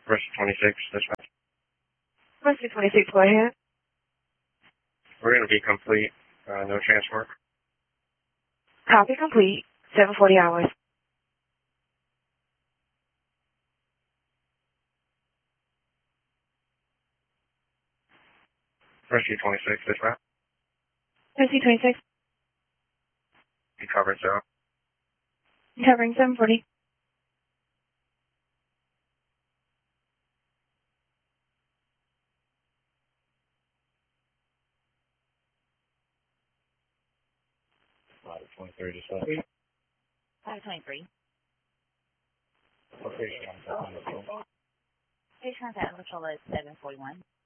Rescue 26, dispatch. Rescue 26, go ahead. We're going to be complete. No transport. Copy complete. 7:40 hours. Rescue 26, dispatch. Rescue 26, You covered 0. covering 7:40. Ladder 23, dispatch. 523. Location contact on the phone. Page contact on the patrol is 741.